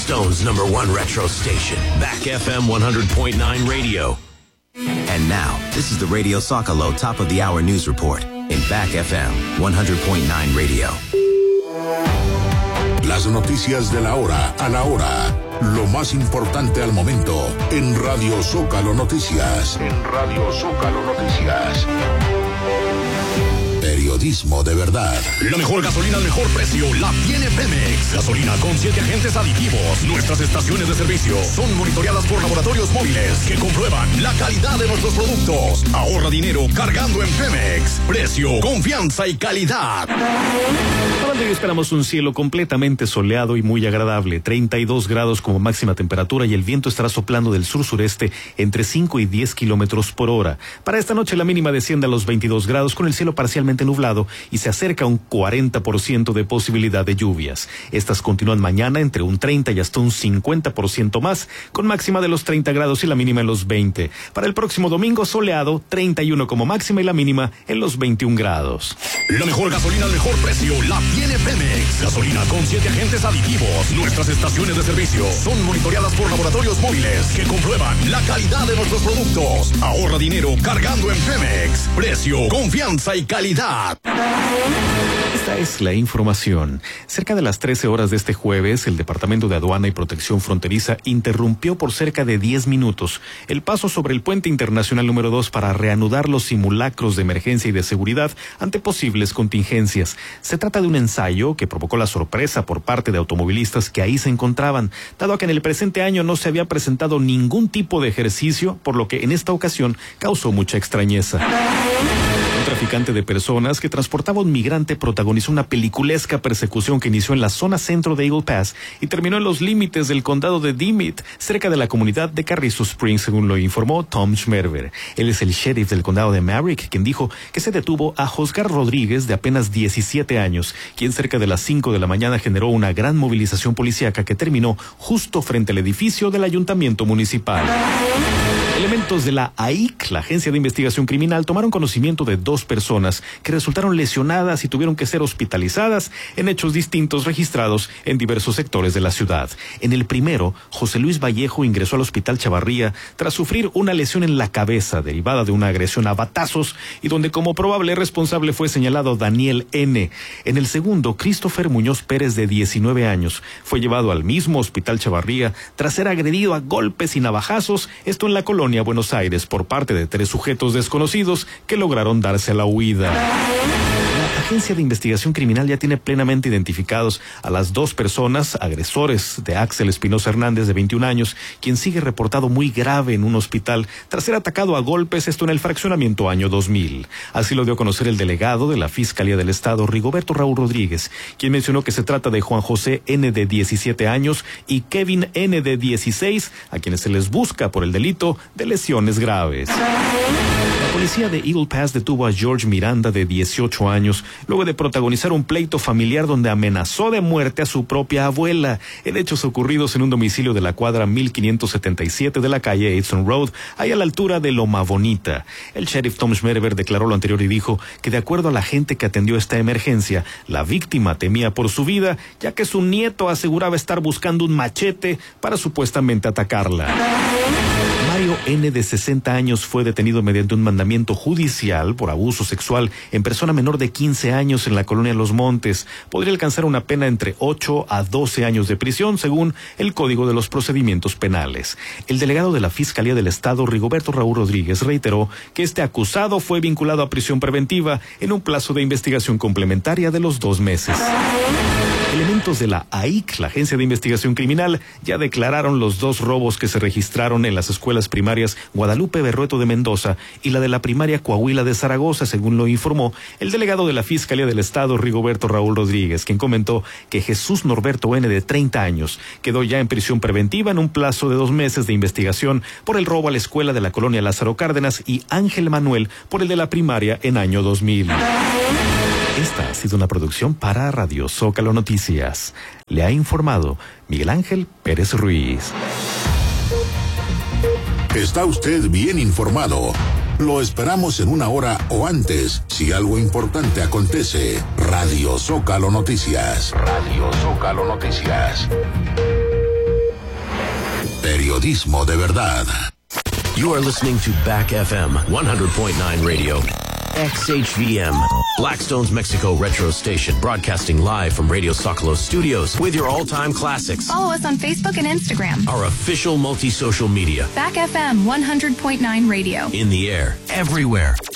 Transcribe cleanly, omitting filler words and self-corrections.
Stone's #1 retro station, Back FM 100.9 Radio. And now, this is the Radio Zócalo Top of the Hour News Report in Back FM 100.9 Radio. Las noticias de la hora a la hora. Lo más importante al momento en Radio Zócalo Noticias. En Radio Zócalo Noticias. Periodismo de verdad. La mejor gasolina al mejor precio la tiene Pemex. Gasolina con 7 agentes aditivos. Nuestras estaciones de servicio son monitoreadas por laboratorios móviles que comprueban la calidad de nuestros productos. Ahorra dinero cargando en Pemex. Precio, confianza y calidad. Para hoy esperamos un cielo completamente soleado y muy agradable. 32 grados como máxima temperatura y el viento estará soplando del sur-sureste entre 5 y 10 kilómetros por hora. Para esta noche la mínima desciende a los 22 grados con el cielo parcialmente nublado y se acerca a un 40% de posibilidad de lluvias. Estas continúan mañana entre un 30 y hasta un 50% más, con máxima de los 30 grados y la mínima en los 20. Para el próximo domingo soleado, 31 como máxima y la mínima en los 21 grados. La mejor gasolina al mejor precio la tiene Pemex. Gasolina con 7 agentes aditivos. Nuestras estaciones de servicio son monitoreadas por laboratorios móviles que comprueban la calidad de nuestros productos. Ahorra dinero cargando en Pemex. Precio, confianza y calidad. Esta es la información. Cerca de las 13 horas de este jueves, el Departamento de Aduana y Protección Fronteriza interrumpió por cerca de 10 minutos el paso sobre el puente internacional número 2 para reanudar los simulacros de emergencia y de seguridad ante posibles contingencias. Se trata de un ensayo que provocó la sorpresa por parte de automovilistas que ahí se encontraban, dado que en el presente año no se había presentado ningún tipo de ejercicio, por lo que en esta ocasión causó mucha extrañeza. Un traficante de personas que transportaba a un migrante protagonizó una peliculesca persecución que inició en la zona centro de Eagle Pass y terminó en los límites del condado de Dimmitt, cerca de la comunidad de Carrizo Springs, según lo informó Tom Schmerber. Él es el sheriff del condado de Merrick, quien dijo que se detuvo a Josgar Rodríguez, de apenas 17 años, quien cerca de las 5 de la mañana generó una gran movilización policíaca que terminó justo frente al edificio del ayuntamiento municipal. Elementos de la AIC, la Agencia de Investigación Criminal, tomaron conocimiento de 2 personas que resultaron lesionadas y tuvieron que ser hospitalizadas en hechos distintos registrados en diversos sectores de la ciudad. En el primero, José Luis Vallejo ingresó al Hospital Chavarría tras sufrir una lesión en la cabeza derivada de una agresión a batazos y donde como probable responsable fue señalado Daniel N. En el segundo, Christopher Muñoz Pérez, de 19 años, fue llevado al mismo Hospital Chavarría tras ser agredido a golpes y navajazos, esto en la colonia Buenos Aires, por parte de 3 sujetos desconocidos que lograron darse a la huida. La Agencia de Investigación Criminal ya tiene plenamente identificados a las 2 personas agresores de Axel Espinosa Hernández, de 21 años, quien sigue reportado muy grave en un hospital tras ser atacado a golpes, esto en el fraccionamiento año 2000. Así lo dio a conocer el delegado de la Fiscalía del Estado, Rigoberto Raúl Rodríguez, quien mencionó que se trata de Juan José N., de 17 años, y Kevin N., de 16, a quienes se les busca por el delito de lesiones graves. La policía de Eagle Pass detuvo a George Miranda, de 18 años, luego de protagonizar un pleito familiar donde amenazó de muerte a su propia abuela, en hechos ocurridos en un domicilio de la cuadra 1577 de la calle Edson Road, ahí a la altura de Loma Bonita. El sheriff Tom Schmerber declaró lo anterior y dijo que, de acuerdo a la gente que atendió esta emergencia, la víctima temía por su vida, ya que su nieto aseguraba estar buscando un machete para supuestamente atacarla. Mario N., de 60 años, fue detenido mediante un mandamiento judicial por abuso sexual en persona menor de 15 años en la colonia Los Montes. Podría alcanzar una pena entre 8 a 12 años de prisión, según el Código de los Procedimientos Penales. El delegado de la Fiscalía del Estado, Rigoberto Raúl Rodríguez, reiteró que este acusado fue vinculado a prisión preventiva en un plazo de investigación complementaria de los 2 meses. Elementos de la AIC, la Agencia de Investigación Criminal, ya declararon los 2 robos que se registraron en las escuelas primarias Guadalupe Berrueto de Mendoza y la de la primaria Coahuila de Zaragoza, según lo informó el delegado de la Fiscalía del Estado, Rigoberto Raúl Rodríguez, quien comentó que Jesús Norberto N., de 30 años, quedó ya en prisión preventiva en un plazo de 2 meses de investigación por el robo a la escuela de la colonia Lázaro Cárdenas, y Ángel Manuel por el de la primaria en año 2000. Esta ha sido una producción para Radio Zócalo Noticias. Le ha informado Miguel Ángel Pérez Ruiz. Está usted bien informado. Lo esperamos en 1 hora o antes, si algo importante acontece. Radio Zócalo Noticias. Radio Zócalo Noticias. Periodismo de verdad. You are listening to Back FM 100.9 Radio. XHVM, Blackstone's Mexico Retro Station, broadcasting live from Radio Zocalo Studios with your all-time classics. Follow us on Facebook and Instagram. Our official multi-social media. Back FM 100.9 Radio. In the air, everywhere.